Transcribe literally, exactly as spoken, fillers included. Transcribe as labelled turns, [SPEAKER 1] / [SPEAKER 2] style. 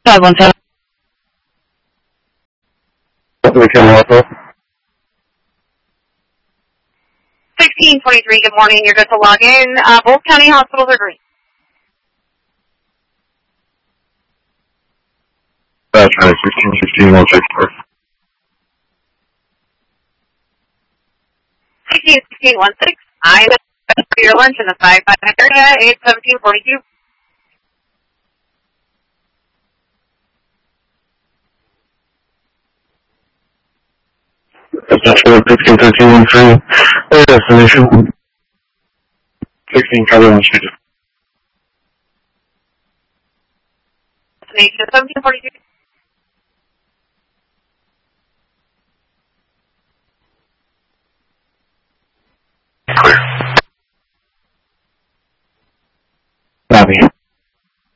[SPEAKER 1] five one seven.
[SPEAKER 2] We can also.
[SPEAKER 3] sixteen twenty-three, good morning. You're good to log in. Uh, both county hospitals are green.
[SPEAKER 2] That's right, sixteen fifteen one six four.
[SPEAKER 3] sixteen sixteen one six. I for your lunch in the five five area, eight seventeen forty-two.
[SPEAKER 2] That's for sixteen thirteen one three. Our destination. sixteen Charlie one Street.
[SPEAKER 3] Destination seventeen forty-two.